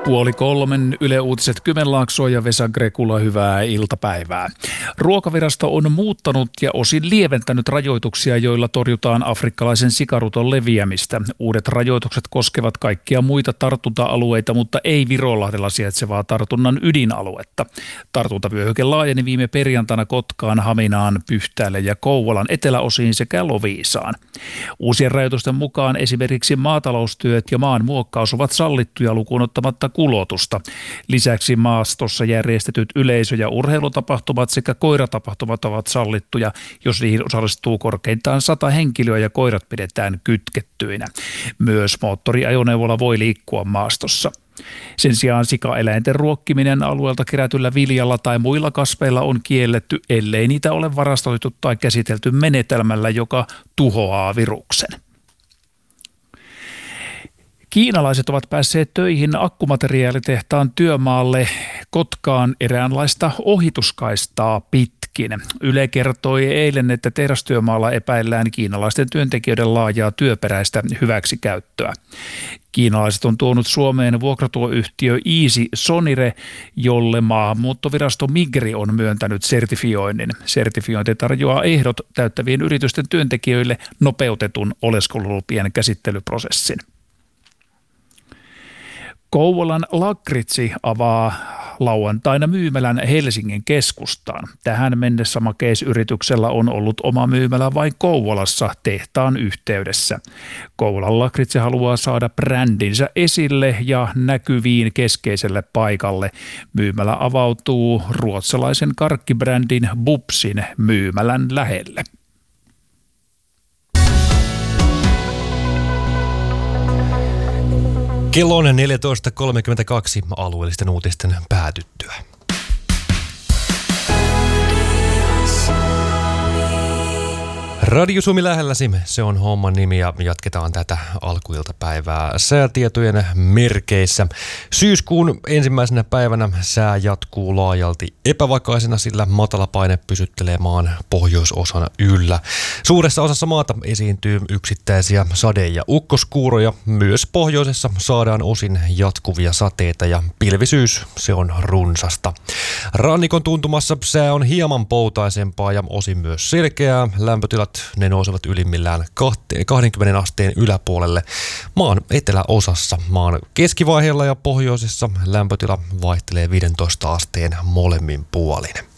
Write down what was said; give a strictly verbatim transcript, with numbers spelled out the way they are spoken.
Puoli kolmen Yle Uutiset Kymenlaaksoa ja Vesa Grekula, hyvää iltapäivää. Ruokavirasto on muuttanut ja osin lieventänyt rajoituksia, joilla torjutaan afrikkalaisen sikaruton leviämistä. Uudet rajoitukset koskevat kaikkia muita tartunta-alueita, mutta ei Virolahdella sijaitsevaa tartunnan ydinaluetta. Tartuntavyöhyke laajeni viime perjantaina Kotkaan, Haminaan, Pyhtäälle ja Kouvolan eteläosiin sekä Loviisaan. Uusien rajoitusten mukaan esimerkiksi maataloustyöt ja maanmuokkaus ovat sallittuja lukuun ottamatta kulotusta. Lisäksi maastossa järjestetyt yleisö- ja urheilutapahtumat sekä koiratapahtumat ovat sallittuja, jos niihin osallistuu korkeintaan sata henkilöä ja koirat pidetään kytkettyinä. Myös moottoriajoneuvolla voi liikkua maastossa. Sen sijaan sikaeläinten ruokkiminen alueelta kerätyllä viljalla tai muilla kasveilla on kielletty, ellei niitä ole varastoitu tai käsitelty menetelmällä, joka tuhoaa viruksen. Kiinalaiset ovat päässeet töihin akkumateriaalitehtaan työmaalle Kotkaan eräänlaista ohituskaistaa pitkin. Yle kertoi eilen, että tehdastyömaalla epäillään kiinalaisten työntekijöiden laajaa työperäistä hyväksikäyttöä. Kiinalaiset on tuonut Suomeen vuokratuloyhtiö Easy Sonire, jolle maahanmuuttovirasto Migri on myöntänyt sertifioinnin. Sertifiointi tarjoaa ehdot täyttävien yritysten työntekijöille nopeutetun oleskelulupien käsittelyprosessin. Kouvolan Lakritsi avaa lauantaina myymälän Helsingin keskustaan. Tähän mennessä makeisyrityksellä on ollut oma myymälä vain Kouvolassa tehtaan yhteydessä. Kouvolan Lakritsi haluaa saada brändinsä esille ja näkyviin keskeiselle paikalle. Myymälä avautuu ruotsalaisen karkkibrändin Bubsin myymälän lähelle. Kello on neljätoista kolmekymmentäkaksi alueellisten uutisten päätyttyä. Radio Suomi lähelläsi, se on homman nimi ja jatketaan tätä alkuiltapäivää säätietojen merkeissä. Syyskuun ensimmäisenä päivänä sää jatkuu laajalti epävakaisena, sillä matala paine pysyttelee maan pohjoisosan yllä. Suuressa osassa maata esiintyy yksittäisiä sade- ja ukkoskuuroja. Myös pohjoisessa saadaan osin jatkuvia sateita ja pilvisyys, se on runsasta. Rannikon tuntumassa sää on hieman poutaisempaa ja osin myös selkeää. Lämpötilat ne nousevat ylimmillään kaksikymmentä asteen yläpuolelle maan eteläosassa. Maan keskivaiheella ja pohjoisessa lämpötila vaihtelee viisitoista asteen molemmin puolin.